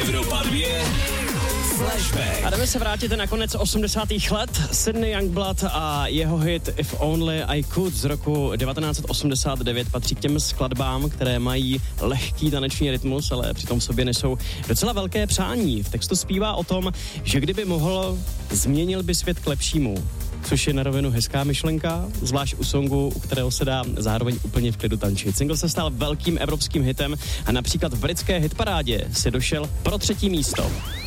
Evropa 2 Flashback. A jdeme se vrátit na konec 80. let. Sydney Youngblood a jeho hit If Only I Could z roku 1989 patří k těm skladbám, které mají lehký taneční rytmus, ale přitom v sobě nesou docela velké přání. V textu zpívá o tom, že kdyby mohl, změnil by svět k lepšímu. Což je na rovinu hezká myšlenka, zvlášť u songu, u kterého se dá zároveň úplně v klidu tančit. Single se stal velkým evropským hitem a například v britské hitparádě si došel pro 3. místo.